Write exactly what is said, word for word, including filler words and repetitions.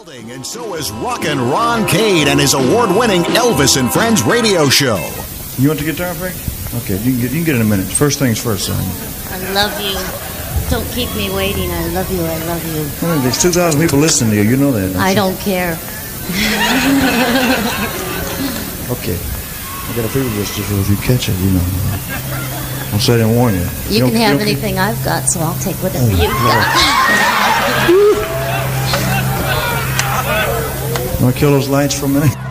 building, and so is Rockin' Ron Cade and his award-winning Elvis and Friends radio show. You want the guitar break? Okay, you can get, you can get it in a minute. First things first, son. I love you. Don't keep me waiting. I love you. I love you. Well, there's two thousand people listening to you. You know that. I you? don't care. Okay. I got a fever just if you catch it, you know. I'll say I didn't warn you. You, you can have you anything I've got, so I'll take whatever oh, you've got. Want to kill those lights for a minute?